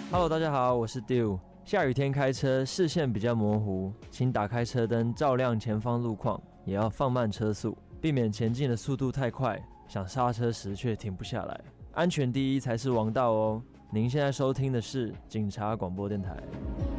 Hello， 大家好，我是 Dew。下雨天开车视线比较模糊，请打开车灯照亮前方路况，也要放慢车速，避免前进的速度太快，想刹车时却停不下来。安全第一才是王道哦。您现在收听的是警察广播电台。